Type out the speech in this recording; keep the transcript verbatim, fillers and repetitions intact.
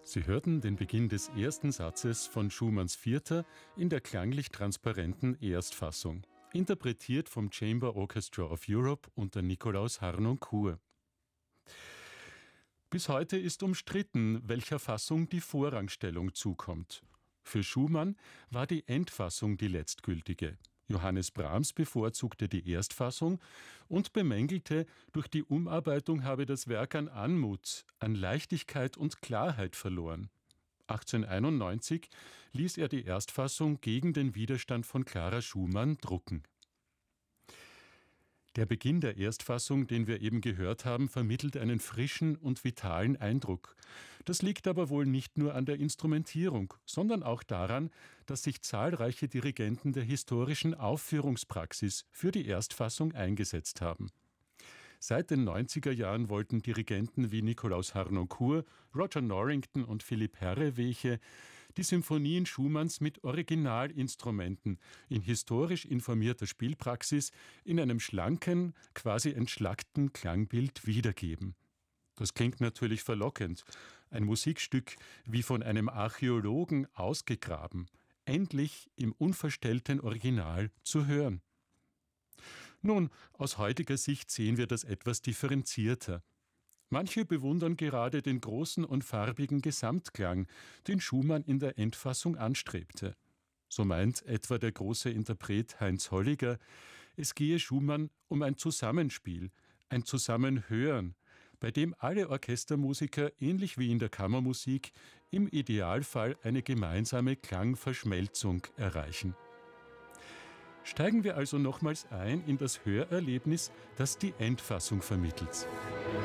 Sie hörten den Beginn des ersten Satzes von Schumanns Vierter in der klanglich transparenten Erstfassung, interpretiert vom Chamber Orchestra of Europe unter Nikolaus Harnoncourt. Bis heute ist umstritten, welcher Fassung die Vorrangstellung zukommt. Für Schumann war die Endfassung die letztgültige. Johannes Brahms bevorzugte die Erstfassung und bemängelte, durch die Umarbeitung habe das Werk an Anmut, an Leichtigkeit und Klarheit verloren. achtzehnhunderteinundneunzig ließ er die Erstfassung gegen den Widerstand von Clara Schumann drucken. Der Beginn der Erstfassung, den wir eben gehört haben, vermittelt einen frischen und vitalen Eindruck. Das liegt aber wohl nicht nur an der Instrumentierung, sondern auch daran, dass sich zahlreiche Dirigenten der historischen Aufführungspraxis für die Erstfassung eingesetzt haben. Seit den neunziger Jahren wollten Dirigenten wie Nikolaus Harnoncourt, Roger Norrington und Philipp Herreweghe die Symphonien Schumanns mit Originalinstrumenten in historisch informierter Spielpraxis in einem schlanken, quasi entschlackten Klangbild wiedergeben. Das klingt natürlich verlockend. Ein Musikstück wie von einem Archäologen ausgegraben, endlich im unverstellten Original zu hören. Nun, aus heutiger Sicht sehen wir das etwas differenzierter. Manche bewundern gerade den großen und farbigen Gesamtklang, den Schumann in der Endfassung anstrebte. So meint etwa der große Interpret Heinz Holliger, es gehe Schumann um ein Zusammenspiel, ein Zusammenhören, bei dem alle Orchestermusiker, ähnlich wie in der Kammermusik, im Idealfall eine gemeinsame Klangverschmelzung erreichen. Steigen wir also nochmals ein in das Hörerlebnis, das die Endfassung vermittelt.